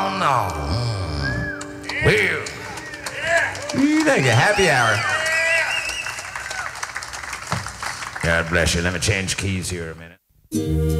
no. Well, thank you. Happy hour. God bless you. Let me change keys here a minute.